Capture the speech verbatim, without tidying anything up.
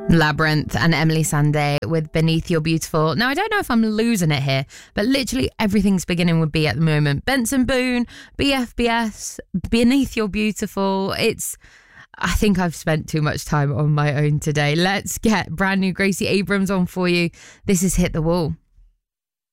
Labyrinth and Emily Sandé with Beneath You're Beautiful. Now, I don't know if I'm losing it here, but literally everything's beginning with B at the moment. Benson Boone, B F B S, Beneath You're Beautiful. It's... I think I've spent too much time on my own today. Let's get brand new Gracie Abrams on for you. This is Hit the Wall.